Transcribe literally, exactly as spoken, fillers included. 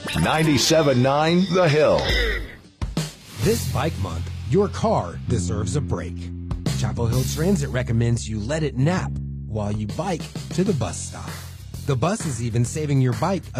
ninety-seven point nine The Hill. This bike month, your car deserves a break. Chapel Hill Transit recommends you let it nap while you bike to the bus stop. The bus is even saving your bike a